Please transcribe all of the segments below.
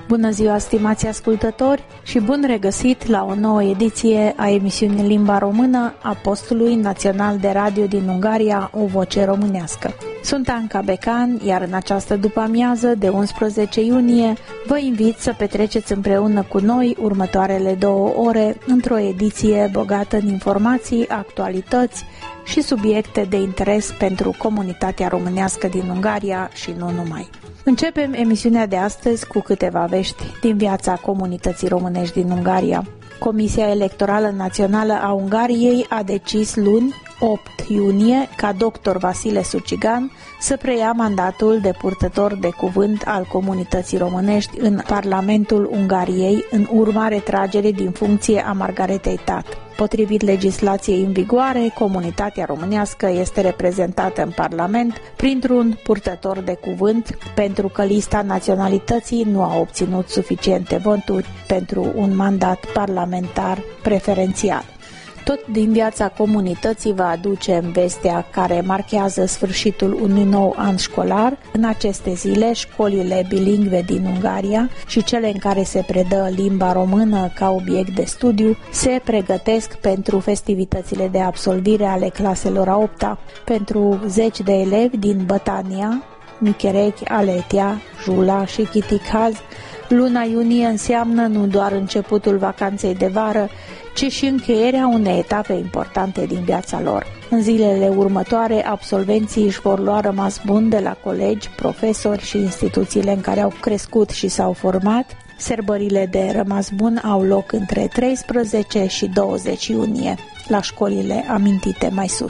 Bună ziua, stimați ascultători, și bun regăsit la o nouă ediție a emisiunii Limba Română a postului național de radio din Ungaria, O Voce Românească. Sunt Anca Becan, iar în această după-amiază de 11 iunie vă invit să petreceți împreună cu noi următoarele 2 ore într-o ediție bogată în informații, actualități și subiecte de interes pentru comunitatea românească din Ungaria și nu numai. Începem emisiunea de astăzi cu câteva vești din viața comunității românești din Ungaria. Comisia Electorală Națională a Ungariei a decis luni, 8 iunie, ca dr. Vasile Sucigan să preia mandatul de purtător de cuvânt al comunității românești în Parlamentul Ungariei, în urma retragerii din funcție a Margaretei Tat. Potrivit legislației în vigoare, comunitatea românească este reprezentată în Parlament printr-un purtător de cuvânt, pentru că lista naționalității nu a obținut suficiente voturi pentru un mandat parlamentar preferențial. Tot din viața comunității vă aducem vestea care marchează sfârșitul unui nou an școlar. În aceste zile, școlile bilingve din Ungaria și cele în care se predă limba română ca obiect de studiu se pregătesc pentru festivitățile de absolvire ale claselor a 8-a. Pentru 10 de elevi din Bătania, Micherechi, Aletia, Jula și Chiticaz, luna iunie înseamnă nu doar începutul vacanței de vară, ci și încheierea unei etape importante din viața lor. În zilele următoare, absolvenții își vor lua rămas bun de la colegi, profesori și instituțiile în care au crescut și s-au format. Sărbările de rămas bun au loc între 13 și 20 iunie, la școlile amintite mai sus.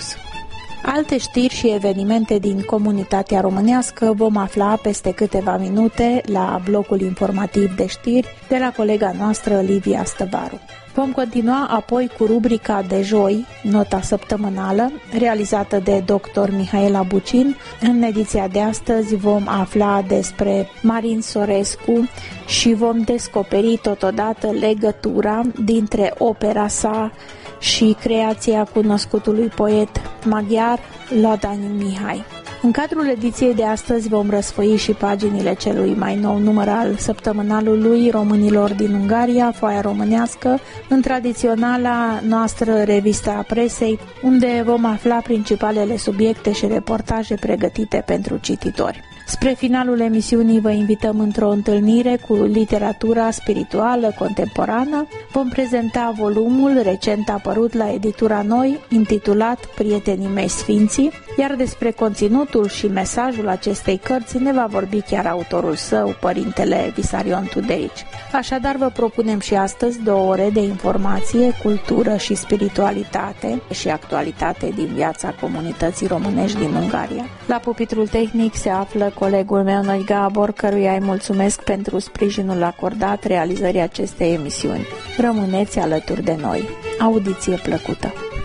Alte știri și evenimente din comunitatea românească vom afla peste câteva minute la blocul informativ de știri de la colega noastră Livia Stăvaru. Vom continua apoi cu rubrica de joi, nota săptămânală, realizată de dr. Mihaela Bucin. În ediția de astăzi vom afla despre Marin Sorescu și vom descoperi totodată legătura dintre opera sa și creația cunoscutului poet maghiar Ladán Mihai. În cadrul ediției de astăzi vom răsfoi și paginile celui mai nou număr al săptămânalului Românilor din Ungaria, Foaia Românească, în tradiționala noastră revista a presei, unde vom afla principalele subiecte și reportaje pregătite pentru cititori. Spre finalul emisiunii vă invităm într-o întâlnire cu literatura spirituală contemporană. Vom prezenta volumul recent apărut la editura Noi, intitulat Prietenii mei sfinții, iar despre conținutul și mesajul acestei cărți ne va vorbi chiar autorul său, părintele Visarion Tudeici. Așadar, vă propunem și astăzi 2 ore de informație, cultură și spiritualitate și actualitate din viața comunității românești din Ungaria. La pupitrul tehnic se află colegul meu Noi Gabor, căruia îi mulțumesc pentru sprijinul acordat realizării acestei emisiuni. Rămâneți alături de noi. Audiție plăcută!